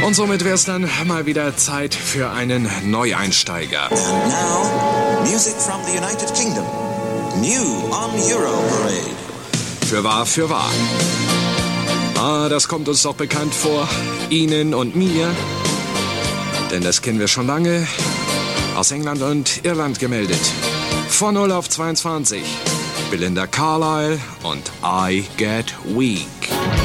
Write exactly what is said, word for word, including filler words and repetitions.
Und somit wäre es dann mal wieder Zeit für einen Neueinsteiger. And now, music from the United Kingdom. New on Euro Parade. Für wahr, für wahr. Ah, das kommt uns doch bekannt vor. Ihnen und mir. Denn das kennen wir schon lange. Aus England und Irland gemeldet. Von null auf zweiundzwanzig. Belinda Carlisle und I Get Weak.